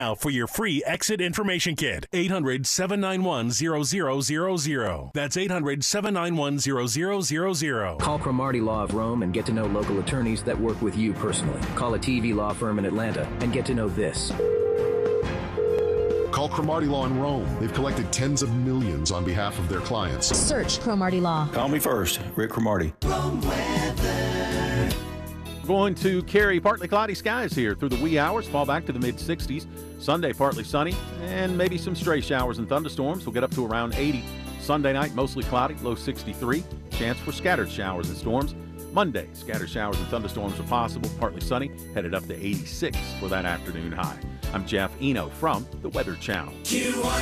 Now for your free exit information kit, 800-791-0000. That's 800-791-0000. Call Cromartie Law of Rome and get to know local attorneys that work with you personally. Call a TV law firm in Atlanta and get to know this. Call Cromartie Law in Rome. They've collected tens of millions on behalf of their clients. Search Cromartie Law. Call me first, Rick Cromartie. Going to carry partly cloudy skies here through the wee hours, fall back to the mid-60s. Sunday, partly sunny, and maybe some stray showers and thunderstorms. We'll get up to around 80. Sunday night, mostly cloudy, low 63. Chance for scattered showers and storms. Monday, scattered showers and thunderstorms are possible, partly sunny, headed up to 86 for that afternoon high. I'm Jeff Eno from the Weather Channel.